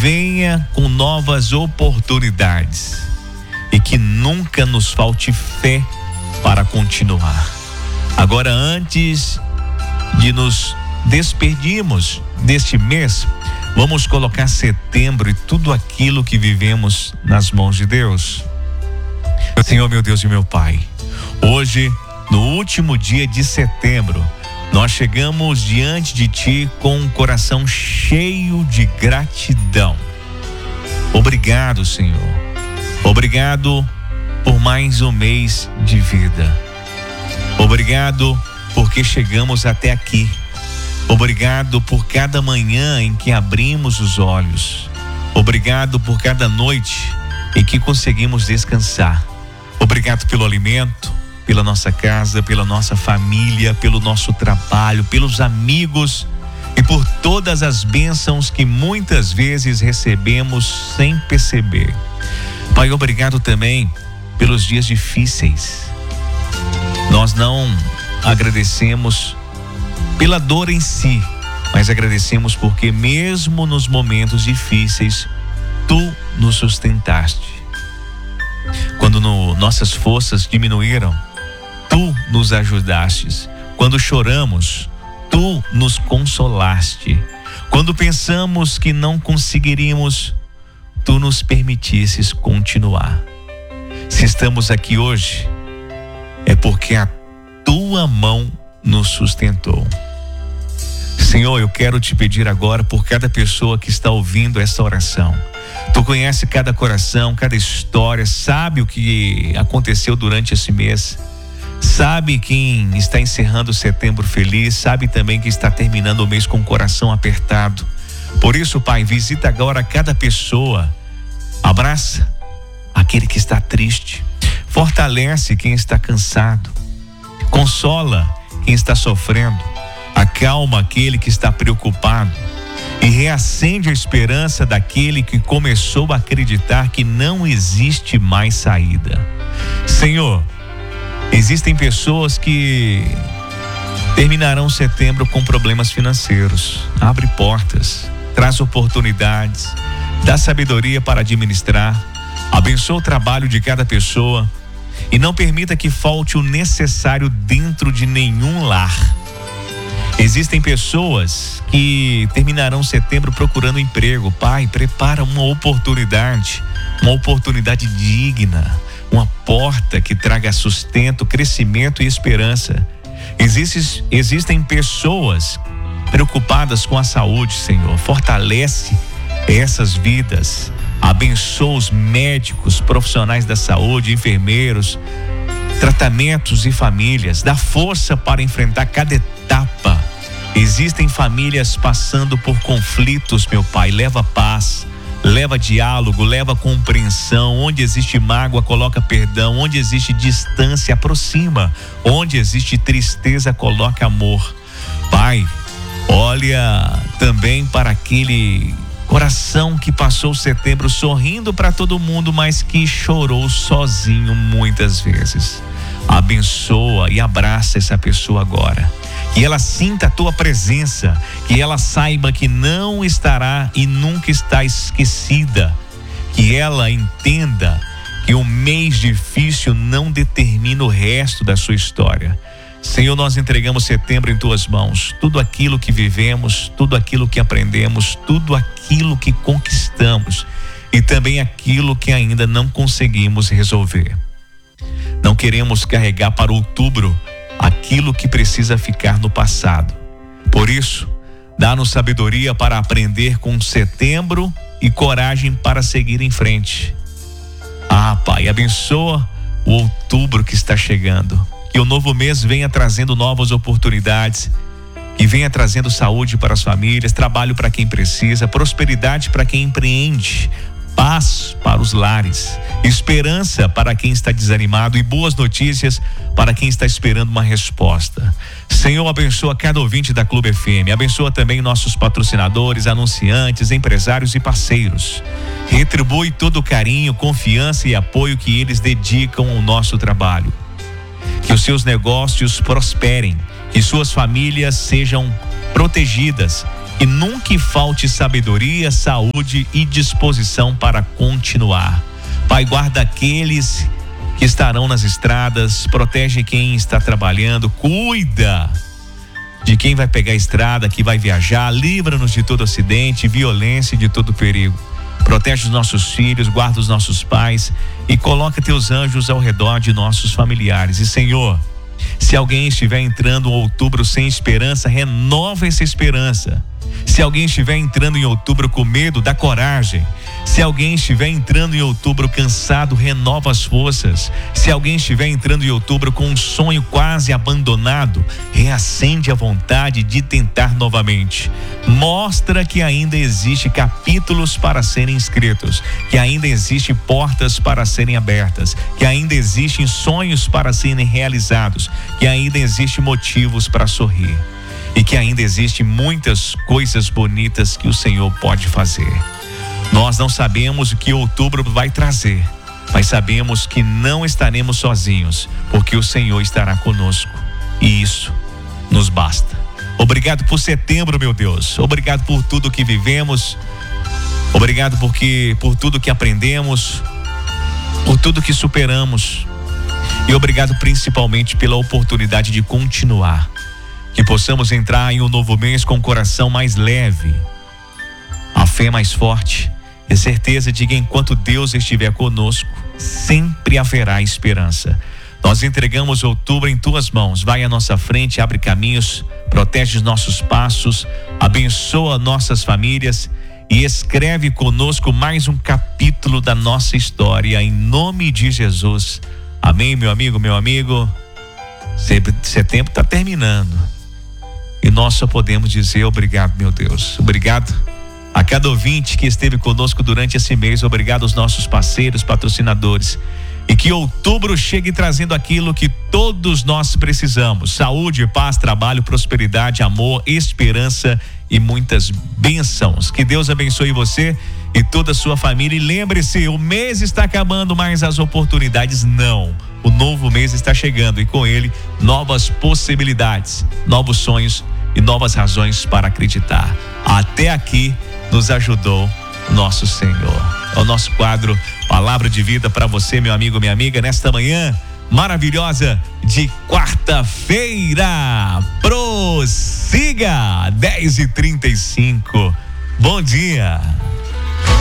venha com novas oportunidades e que nunca nos falte fé para continuar. Agora, antes de nos despedirmos deste mês, vamos colocar setembro e tudo aquilo que vivemos nas mãos de Deus. Senhor, meu Deus e meu Pai, hoje, no último dia de setembro, nós chegamos diante de Ti com um coração cheio de gratidão. Obrigado, Senhor. Obrigado por mais um mês de vida. Obrigado porque chegamos até aqui. Obrigado por cada manhã em que abrimos os olhos. Obrigado por cada noite em que conseguimos descansar. Obrigado pelo alimento, pela nossa casa, pela nossa família, pelo nosso trabalho, pelos amigos e por todas as bênçãos que muitas vezes recebemos sem perceber. Pai, obrigado também pelos dias difíceis. Nós não agradecemos pela dor em si, mas agradecemos porque mesmo nos momentos difíceis, Tu nos sustentaste. Quando nossas forças diminuíram, Tu nos ajudastes. Quando choramos, Tu nos consolaste. Quando pensamos que não conseguiríamos, Tu nos permitisses continuar. Se estamos aqui hoje, é porque a Tua mão nos sustentou. Senhor, eu quero Te pedir agora por cada pessoa que está ouvindo essa oração. Tu conhece cada coração, cada história, sabe o que aconteceu durante esse mês. Sabe quem está encerrando setembro feliz, sabe também quem está terminando o mês com o coração apertado. Por isso, Pai, visita agora cada pessoa, abraça aquele que está triste, fortalece quem está cansado, consola quem está sofrendo, acalma aquele que está preocupado e reacende a esperança daquele que começou a acreditar que não existe mais saída. Senhor, existem pessoas que terminarão setembro com problemas financeiros. Abre portas, traz oportunidades, dá sabedoria para administrar, abençoa o trabalho de cada pessoa e não permita que falte o necessário dentro de nenhum lar. Existem pessoas que terminarão setembro procurando emprego. Pai, prepara uma oportunidade digna, uma porta que traga sustento, crescimento e esperança. Existem pessoas preocupadas com a saúde, Senhor. Fortalece essas vidas, abençoa os médicos, profissionais da saúde, enfermeiros, tratamentos e famílias. Dá força para enfrentar cada etapa. Existem famílias passando por conflitos, meu Pai. Leva paz, leva diálogo, leva compreensão. Onde existe mágoa, coloca perdão. Onde existe distância, aproxima. Onde existe tristeza, coloca amor. Pai, olha também para aquele coração que passou setembro sorrindo para todo mundo, mas que chorou sozinho muitas vezes. Abençoa e abraça essa pessoa agora. Que ela sinta a Tua presença, que ela saiba que não estará e nunca está esquecida, que ela entenda que um mês difícil não determina o resto da sua história. Senhor, nós entregamos setembro em Tuas mãos, tudo aquilo que vivemos, tudo aquilo que aprendemos, tudo aquilo que conquistamos e também aquilo que ainda não conseguimos resolver. Não queremos carregar para outubro aquilo que precisa ficar no passado. Por isso, dá-nos sabedoria para aprender com setembro e coragem para seguir em frente. Pai, abençoa o outubro que está chegando. Que o novo mês venha trazendo novas oportunidades, que venha trazendo saúde para as famílias, trabalho para quem precisa, prosperidade para quem empreende, paz para os lares, esperança para quem está desanimado e boas notícias para quem está esperando uma resposta. Senhor, abençoa cada ouvinte da Clube FM, abençoa também nossos patrocinadores, anunciantes, empresários e parceiros. Retribui todo o carinho, confiança e apoio que eles dedicam ao nosso trabalho. Que os seus negócios prosperem, que suas famílias sejam protegidas e nunca falte sabedoria, saúde e disposição para continuar. Pai, guarda aqueles que estarão nas estradas, protege quem está trabalhando, cuida de quem vai pegar a estrada, que vai viajar, livra-nos de todo acidente, violência e de todo perigo. Protege os nossos filhos, guarda os nossos pais e coloca teus anjos ao redor de nossos familiares. E Senhor, se alguém estiver entrando em outubro sem esperança, renova essa esperança. Se alguém estiver entrando em outubro com medo, dá coragem. Se alguém estiver entrando em outubro cansado, renova as forças. Se alguém estiver entrando em outubro com um sonho quase abandonado, reacende a vontade de tentar novamente. Mostra que ainda existe capítulos para serem escritos, que ainda existem portas para serem abertas, que ainda existem sonhos para serem realizados, que ainda existem motivos para sorrir e que ainda existem muitas coisas bonitas que o Senhor pode fazer. Nós não sabemos o que outubro vai trazer, mas sabemos que não estaremos sozinhos, porque o Senhor estará conosco, e isso nos basta. Obrigado por setembro, meu Deus. Obrigado por tudo que vivemos. Obrigado por tudo que aprendemos, por tudo que superamos. E obrigado principalmente pela oportunidade de continuar. Que possamos entrar em um novo mês com o coração mais leve, a fé mais forte e certeza de que enquanto Deus estiver conosco, sempre haverá esperança. Nós entregamos outubro em tuas mãos. Vai à nossa frente, abre caminhos, protege os nossos passos, abençoa nossas famílias e escreve conosco mais um capítulo da nossa história, em nome de Jesus. Amém, meu amigo, meu amigo. Setembro está terminando e nós só podemos dizer obrigado, meu Deus. Obrigado a cada ouvinte que esteve conosco durante esse mês. Obrigado aos nossos parceiros, patrocinadores. E que outubro chegue trazendo aquilo que todos nós precisamos: saúde, paz, trabalho, prosperidade, amor, esperança e muitas bênçãos. Que Deus abençoe você e toda a sua família. E lembre-se, o mês está acabando, mas as oportunidades não. O novo mês está chegando e com ele novas possibilidades, novos sonhos e novas razões para acreditar. Até aqui nos ajudou nosso Senhor. É o nosso quadro Palavra de Vida para você, meu amigo, minha amiga, nesta manhã maravilhosa de quarta-feira. Prossiga, 10h35. Bom dia.